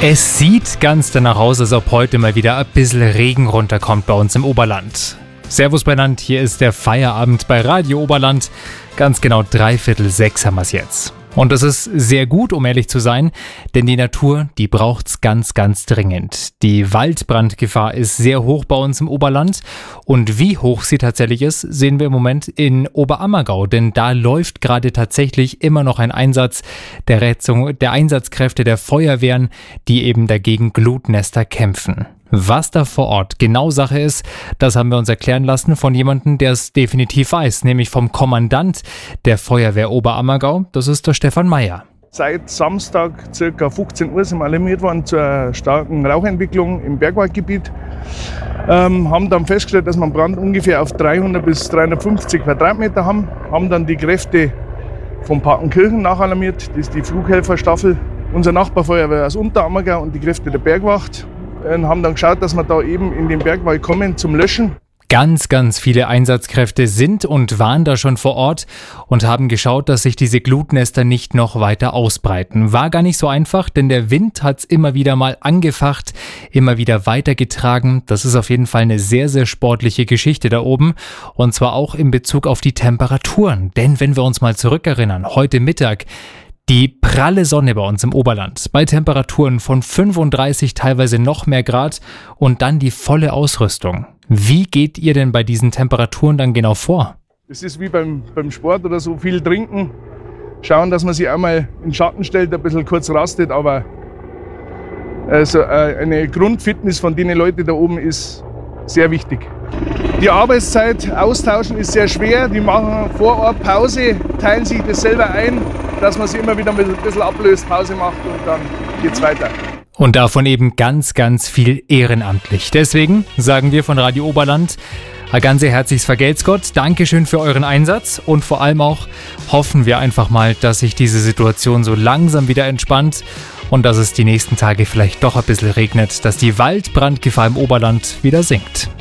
Es sieht ganz danach aus, als ob heute mal wieder ein bisschen Regen runterkommt bei uns im Oberland. Servus Brennand, hier ist der Feierabend bei Radio Oberland. Ganz genau 5:45 haben wir es jetzt. Und das ist sehr gut, um ehrlich zu sein, denn die Natur, die braucht's ganz, ganz dringend. Die Waldbrandgefahr ist sehr hoch bei uns im Oberland. Und wie hoch sie tatsächlich ist, sehen wir im Moment in Oberammergau. Denn da läuft gerade tatsächlich immer noch ein Einsatz der Rettung, der Einsatzkräfte der Feuerwehren, die eben dagegen Glutnester kämpfen. Was da vor Ort genau Sache ist, das haben wir uns erklären lassen von jemandem, der es definitiv weiß, nämlich vom Kommandant der Feuerwehr Oberammergau, das ist der Stefan Meyer. Seit Samstag ca. 15 Uhr sind wir alarmiert worden zu einer starken Rauchentwicklung im Bergwaldgebiet. Haben dann festgestellt, dass wir einen Brand ungefähr auf 300 bis 350 Quadratmeter haben. Haben dann die Kräfte von Partenkirchen nachalarmiert, das ist die Flughelferstaffel. Unser Nachbarfeuerwehr aus Unterammergau und die Kräfte der Bergwacht. Haben dann geschaut, dass wir da eben in den Bergwald kommen zum Löschen. Ganz, ganz viele Einsatzkräfte sind und waren da schon vor Ort und haben geschaut, dass sich diese Glutnester nicht noch weiter ausbreiten. War gar nicht so einfach, denn der Wind hat es immer wieder mal angefacht, immer wieder weitergetragen. Das ist auf jeden Fall eine sehr, sehr sportliche Geschichte da oben. Und zwar auch in Bezug auf die Temperaturen. Denn wenn wir uns mal zurückerinnern, heute Mittag, die pralle Sonne bei uns im Oberland, bei Temperaturen von 35, teilweise noch mehr Grad und dann die volle Ausrüstung. Wie geht ihr denn bei diesen Temperaturen dann genau vor? Das ist wie beim Sport oder so, viel trinken, schauen, dass man sich einmal in den Schatten stellt, ein bisschen kurz rastet, aber also eine Grundfitness von den Leuten da oben ist sehr wichtig. Die Arbeitszeit austauschen ist sehr schwer, die machen vor Ort Pause, teilen sich das selber ein, dass man sich immer wieder ein bisschen ablöst, Pause macht und dann geht's weiter. Und davon eben ganz, ganz viel ehrenamtlich. Deswegen sagen wir von Radio Oberland ein ganz herzliches Vergelt's Gott. Dankeschön für euren Einsatz und vor allem auch hoffen wir einfach mal, dass sich diese Situation so langsam wieder entspannt und dass es die nächsten Tage vielleicht doch ein bisschen regnet, dass die Waldbrandgefahr im Oberland wieder sinkt.